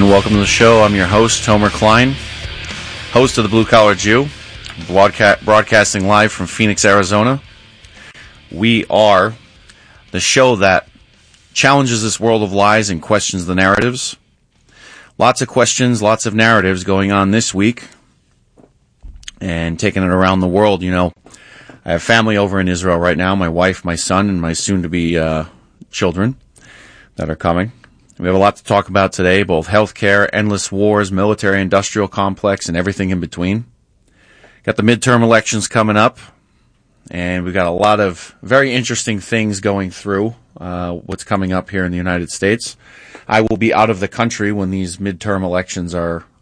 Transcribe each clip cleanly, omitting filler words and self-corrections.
And welcome to the show. I'm your host, Tomer Klein, host of the Blue Collar Jew, broadcasting live from Phoenix, Arizona. We are the show that challenges this world of lies and questions the narratives. Lots of questions, lots of narratives going on this week and taking it around the world. You know, I have family over in Israel right now, my wife, my son, and my soon-to-be children that are coming. We have a lot to talk about today, both healthcare, endless wars, military-industrial complex, and everything in between. Got the midterm elections coming up, and we've got a lot of very interesting things going through what's coming up here in the United States. I will be out of the country when these midterm elections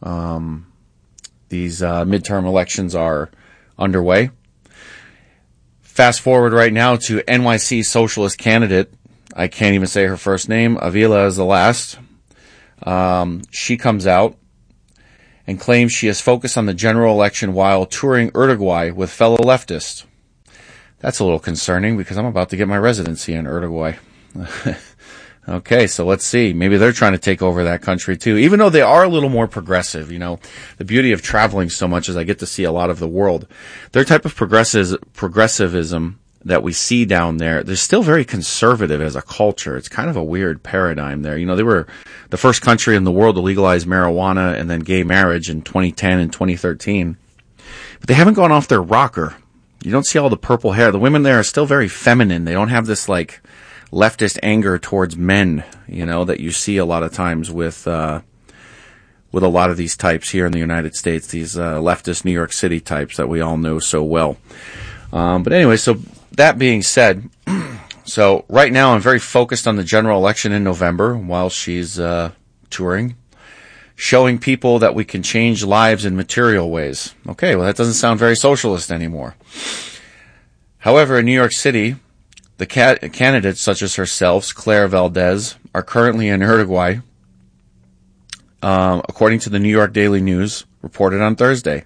are underway. Fast forward right now to NYC socialist candidate. I can't even say her first name. Avila is the last. She comes out and claims she is focused on the general election while touring Uruguay with fellow leftists. That's a little concerning because I'm about to get my residency in Uruguay. Okay, so let's see. Maybe they're trying to take over that country too, even though they are a little more progressive. You know, the beauty of traveling so much is I get to see a lot of the world. Their type of progressivism that we see down there, they're still very conservative as a culture. It's kind of a weird paradigm there. You know, they were the first country in the world to legalize marijuana and then gay marriage in 2010 and 2013. But they haven't gone off their rocker. You don't see all the purple hair. The women there are still very feminine. They don't have this, like, leftist anger towards men, you know, that you see a lot of times with a lot of these types here in the United States, these leftist New York City types that we all know so well. But anyway, so that being said, so right now I'm very focused on the general election in November while she's touring, showing people that we can change lives in material ways. Okay, well, that doesn't sound very socialist anymore. However, in New York City, the candidates such as herself, Claire Valdez, are currently in Uruguay, according to the New York Daily News, reported on Thursday.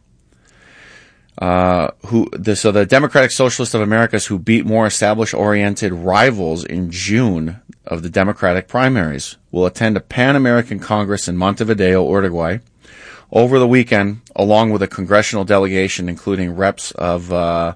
So the Democratic Socialists of Americas, who beat more established-oriented rivals in June of the Democratic primaries, will attend a Pan-American Congress in Montevideo, Uruguay, over the weekend, along with a congressional delegation including reps of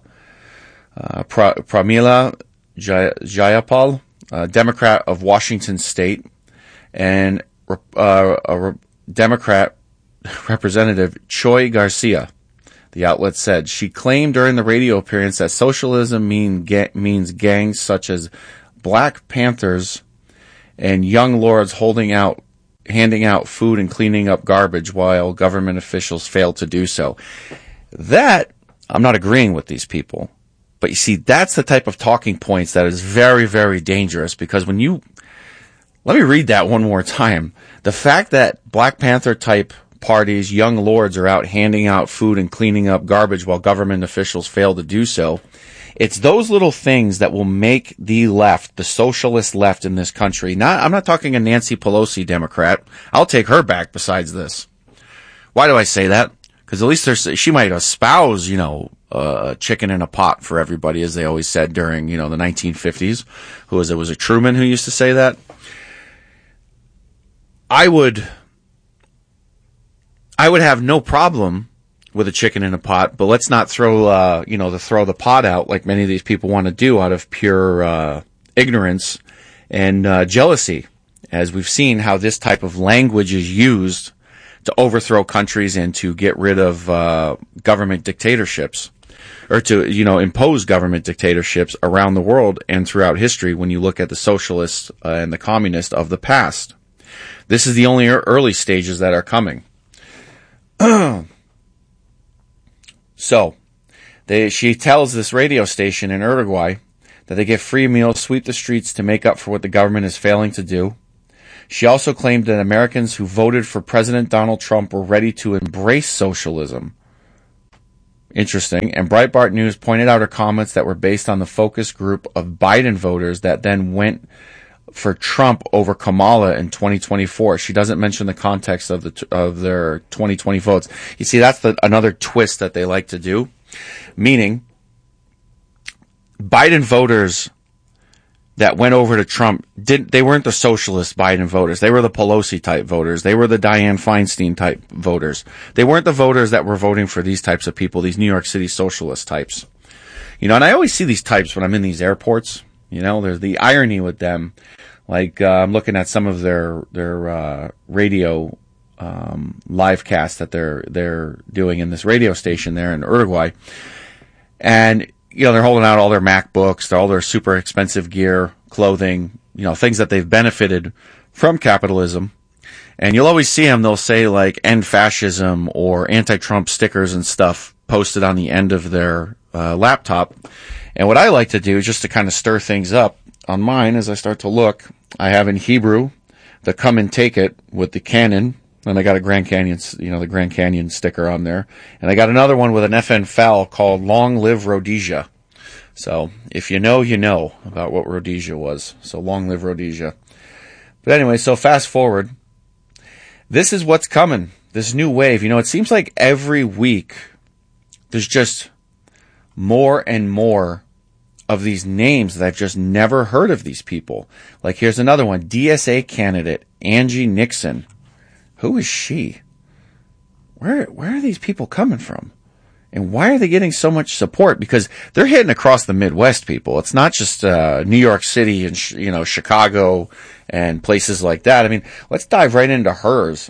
Pramila Jayapal, a Democrat of Washington State, and a Democrat Representative Choi Garcia. The outlet said she claimed during the radio appearance that socialism means gangs such as Black Panthers and young lords handing out food and cleaning up garbage while government officials fail to do so. That, I'm not agreeing with these people. But you see, that's the type of talking points that is very, very dangerous because let me read that one more time. The fact that Black Panther type parties, young lords are out handing out food and cleaning up garbage while government officials fail to do so. It's those little things that will make the left, the socialist left in this country. I'm not talking a Nancy Pelosi Democrat. I'll take her back besides this. Why do I say that? Because at least she might espouse, you know, chicken in a pot for everybody, as they always said during, you know, the 1950s. Was it Truman who used to say that? I would have no problem with a chicken in a pot, but let's not throw the pot out like many of these people want to do out of pure ignorance and jealousy, as we've seen how this type of language is used to overthrow countries and to get rid of government dictatorships, or to, you know, impose government dictatorships around the world and throughout history when you look at the socialists and the communists of the past. This is the only early stages that are coming. So, she tells this radio station in Uruguay that they get free meals, sweep the streets to make up for what the government is failing to do. She also claimed that Americans who voted for President Donald Trump were ready to embrace socialism. Interesting. And Breitbart News pointed out her comments that were based on the focus group of Biden voters that then went for Trump over Kamala in 2024. She doesn't mention the context of their 2020 votes. You see, that's another twist that they like to do. Meaning, Biden voters that went over to Trump, they weren't the socialist Biden voters. They were the Pelosi type voters. They were the Dianne Feinstein type voters. They weren't the voters that were voting for these types of people, these New York City socialist types. And I always see these types when I'm in these airports. There's the irony with them. Like, I'm looking at some of their radio, live cast that they're doing in this radio station there in Uruguay. And, they're holding out all their MacBooks, all their super expensive gear, clothing, things that they've benefited from capitalism. And you'll always see them, they'll say like end fascism or anti-Trump stickers and stuff posted on the end of their laptop. And what I like to do, just to kind of stir things up on mine as I start to look, I have in Hebrew the "Come and Take It" with the Cannon, and I got a Grand Canyon, the Grand Canyon sticker on there, and I got another one with an FN FAL called "Long Live Rhodesia." So if you know about what Rhodesia was. So long live Rhodesia. But anyway, so fast forward. This is what's coming. This new wave. It seems like every week there's just more and more of these names that I've just never heard of these people. Like here's another one. DSA candidate Angie Nixon. Who is she? Where are these people coming from? And why are they getting so much support? Because they're hitting across the Midwest, people. It's not just New York City and Chicago and places like that. I mean, let's dive right into hers.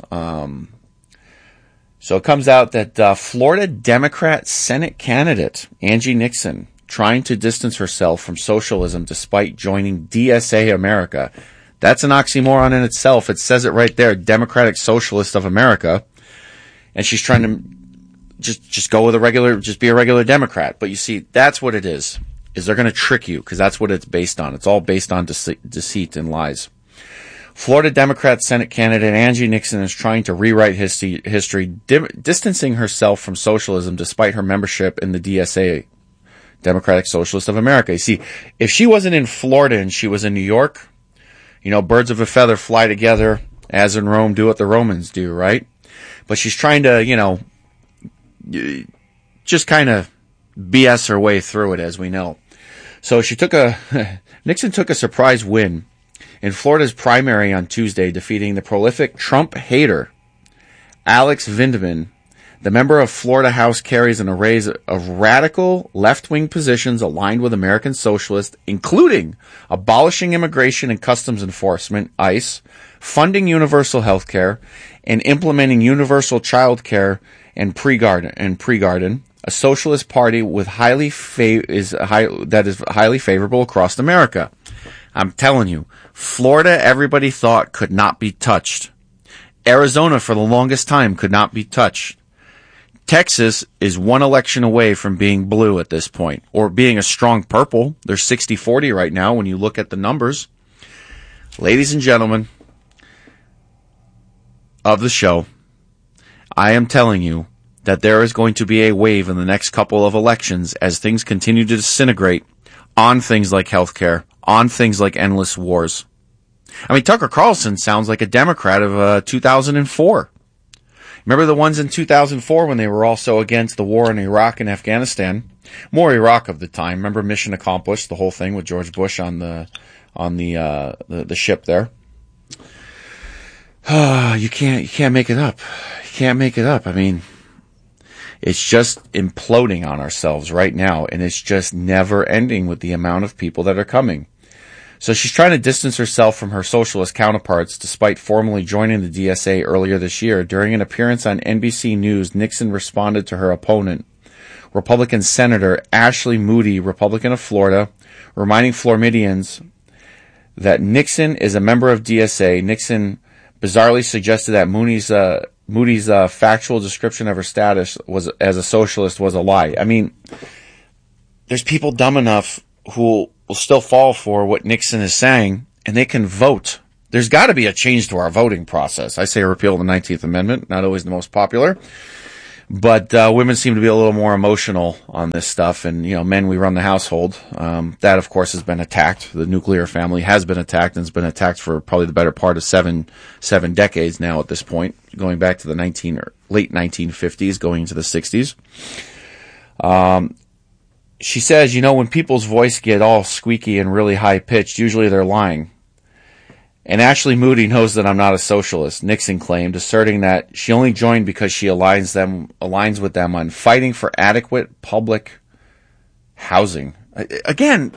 So it comes out that Florida Democrat Senate candidate Angie Nixon trying to distance herself from socialism despite joining DSA America. That's an oxymoron in itself. It says it right there, Democratic Socialist of America. And she's trying to just go with just be a regular Democrat. But you see, that's what it is they're going to trick you, because that's what it's based on. It's all based on deceit and lies. Florida Democrat Senate candidate Angie Nixon is trying to rewrite history, distancing herself from socialism despite her membership in the DSA, Democratic Socialist of America. You see, if she wasn't in Florida and she was in New York, birds of a feather fly together, as in Rome, do what the Romans do, right? But she's trying to, just kind of BS her way through it, as we know. So Nixon took a surprise win in Florida's primary on Tuesday, defeating the prolific Trump hater, Alex Vindman. The member of Florida House carries an array of radical left-wing positions aligned with American socialists, including abolishing immigration and customs enforcement, ICE, funding universal health care, and implementing universal child care and pre-garden, a socialist party with highly favorable across America. I'm telling you, Florida, everybody thought could not be touched. Arizona, for the longest time, could not be touched. Texas is one election away from being blue at this point, or being a strong purple. They're 60-40 right now when you look at the numbers. Ladies and gentlemen of the show, I am telling you that there is going to be a wave in the next couple of elections as things continue to disintegrate on things like healthcare, on things like endless wars. I mean, Tucker Carlson sounds like a Democrat of 2004. Remember the ones in 2004 when they were also against the war in Iraq and Afghanistan? More Iraq of the time. Remember Mission Accomplished, the whole thing with George Bush on the ship there. You can't make it up. You can't make it up. I mean, it's just imploding on ourselves right now, and it's just never ending with the amount of people that are coming. So she's trying to distance herself from her socialist counterparts despite formally joining the DSA earlier this year. During an appearance on NBC News, Nixon responded to her opponent, Republican Senator Ashley Moody, Republican of Florida, reminding Floridians that Nixon is a member of DSA. Nixon bizarrely suggested that Moody's factual description of her status was as a socialist was a lie. I mean, there's people dumb enough who will still fall for what Nixon is saying, and they can vote. There's got to be a change to our voting process. I say repeal the 19th Amendment, not always the most popular, but women seem to be a little more emotional on this stuff, and men, we run the household. That, of course, has been attacked. The nuclear family has been attacked, and it's been attacked for probably the better part of seven decades now at this point, going back to the late 1950s, going into the 60s. she says, when people's voice get all squeaky and really high pitched, usually they're lying. And Ashley Moody knows that I'm not a socialist, Nixon claimed, asserting that she only joined because she aligns with them on fighting for adequate public housing. Again,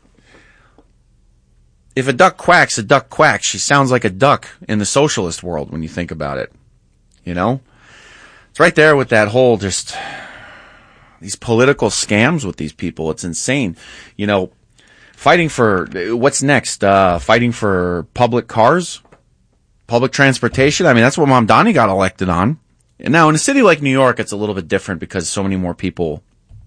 if a duck quacks, a duck quacks. She sounds like a duck in the socialist world when you think about it. It's right there with that whole just these political scams with these people. It's insane. Fighting for, what's next? Fighting for public cars? Public transportation? I mean, that's what Mamdani got elected on. And now in a city like New York, it's a little bit different because so many people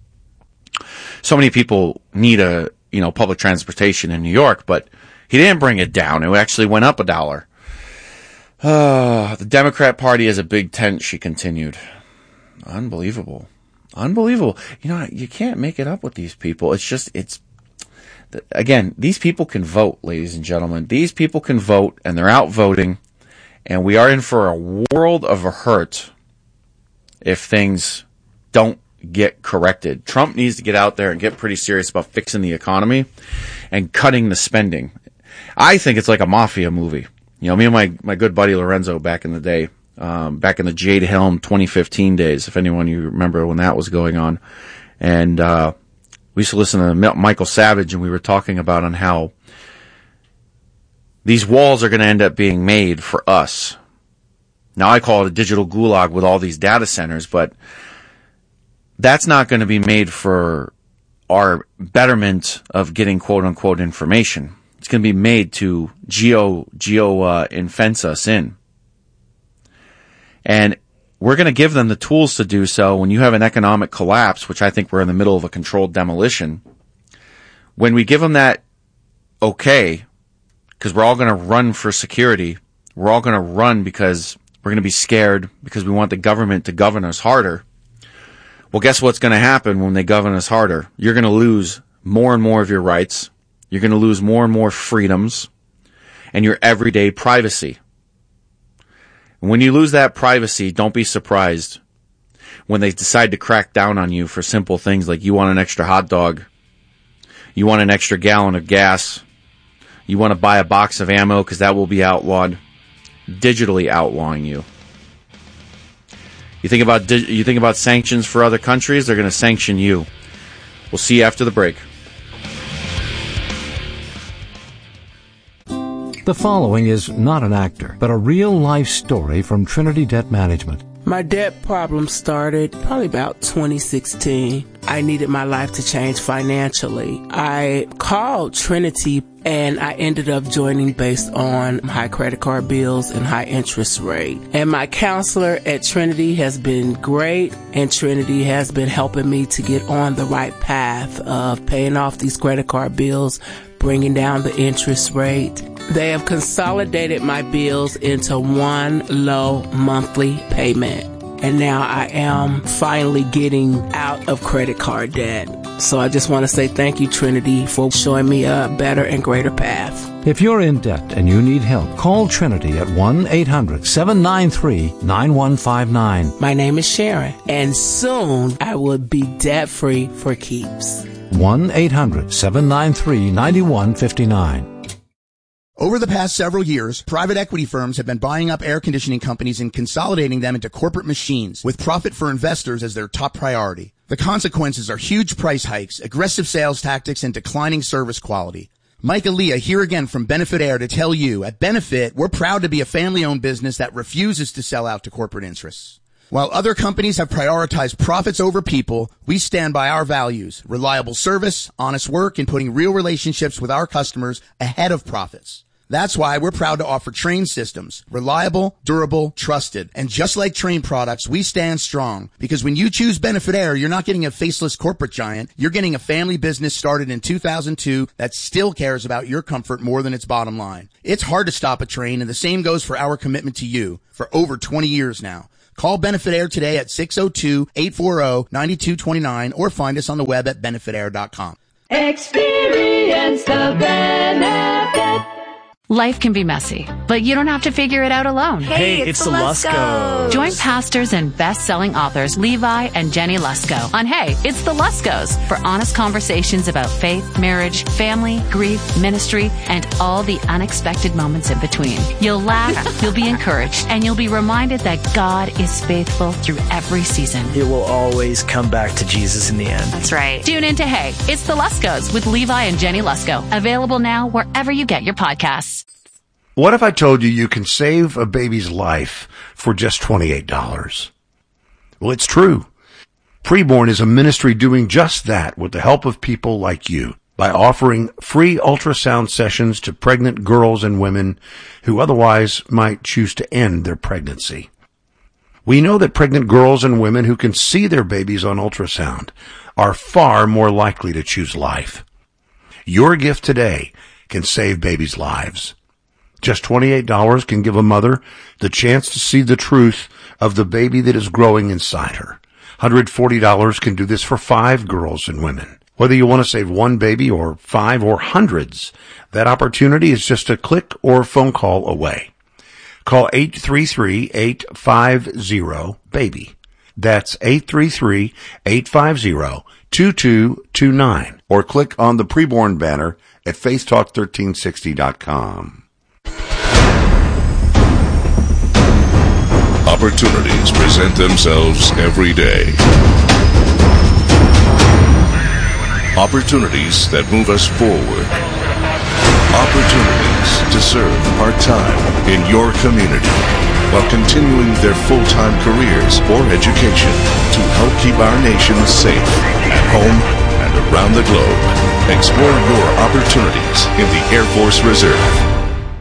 need public transportation in New York, but he didn't bring it down. It actually went up $1. The Democrat Party is a big tent, she continued. Unbelievable. You can't make it up with these people. Again, these people can vote, ladies and gentlemen. These people can vote, and they're out voting, and we are in for a world of hurt if things don't get corrected. Trump needs to get out there and get pretty serious about fixing the economy and cutting the spending. I think it's like a mafia movie. Me and my good buddy Lorenzo back in the day, back in the Jade Helm 2015 days, if anyone you remember when that was going on, and we used to listen to Michael Savage, and we were talking about on how these walls are going to end up being made for us. Now, I call it a digital gulag with all these data centers, but that's not going to be made for our betterment of getting quote-unquote information. It's going to be made to fence us in. And we're going to give them the tools to do so when you have an economic collapse, which I think we're in the middle of a controlled demolition. When we give them that okay, because we're all going to run for security, we're all going to run because we're going to be scared because we want the government to govern us harder. Well, guess what's going to happen when they govern us harder? You're going to lose more and more of your rights. You're going to lose more and more freedoms and your everyday privacy. When you lose that privacy, don't be surprised when they decide to crack down on you for simple things like you want an extra hot dog, you want an extra gallon of gas, you want to buy a box of ammo because that will be outlawed, digitally outlawing you. You think about sanctions for other countries, they're going to sanction you. We'll see you after the break. The following is not an actor, but a real-life story from Trinity Debt Management. My debt problem started probably about 2016. I needed my life to change financially. I called Trinity and I ended up joining based on high credit card bills and high interest rate. And my counselor at Trinity has been great, and Trinity has been helping me to get on the right path of paying off these credit card bills, bringing down the interest rate. They have consolidated my bills into one low monthly payment. And now I am finally getting out of credit card debt. So I just want to say thank you, Trinity, for showing me a better and greater path. If you're in debt and you need help, call Trinity at 1-800-793-9159. My name is Sharon, and soon I will be debt-free for keeps. 1-800-793-9159. Over the past several years, private equity firms have been buying up air conditioning companies and consolidating them into corporate machines, with profit for investors as their top priority. The consequences are huge price hikes, aggressive sales tactics, and declining service quality. Mike Aaliyah here again from Benefit Air to tell you, at Benefit, we're proud to be a family-owned business that refuses to sell out to corporate interests. While other companies have prioritized profits over people, we stand by our values: reliable service, honest work, and putting real relationships with our customers ahead of profits. That's why we're proud to offer Trane systems. Reliable, durable, trusted. And just like Trane products, we stand strong. Because when you choose Benefit Air, you're not getting a faceless corporate giant. You're getting a family business started in 2002 that still cares about your comfort more than its bottom line. It's hard to stop a Trane, and the same goes for our commitment to you for over 20 years now. Call Benefit Air today at 602-840-9229 or find us on the web at benefitair.com. Experience the benefit. Life can be messy, but you don't have to figure it out alone. Hey, it's the Luskos. Join pastors and best-selling authors Levi and Jenny Lusko on Hey, It's the Luskos for honest conversations about faith, marriage, family, grief, ministry, and all the unexpected moments in between. You'll laugh, you'll be encouraged, and you'll be reminded that God is faithful through every season. It will always come back to Jesus in the end. That's right. Tune in to Hey, It's the Luskos with Levi and Jenny Lusko. Available now wherever you get your podcasts. What if I told you you can save a baby's life for just $28? Well, it's true. Preborn is a ministry doing just that with the help of people like you by offering free ultrasound sessions to pregnant girls and women who otherwise might choose to end their pregnancy. We know that pregnant girls and women who can see their babies on ultrasound are far more likely to choose life. Your gift today can save babies' lives. Just $28 can give a mother the chance to see the truth of the baby that is growing inside her. $140 can do this for 5 girls and women. Whether you want to save one baby or 5 or hundreds, that opportunity is just a click or phone call away. Call 833-850-BABY. That's 833-850-2229. Or click on the Preborn banner at faithtalk1360.com. Opportunities present themselves every day. Opportunities that move us forward. Opportunities to serve part-time in your community while continuing their full-time careers or education to help keep our nation safe at home and around the globe. Explore your opportunities in the Air Force Reserve.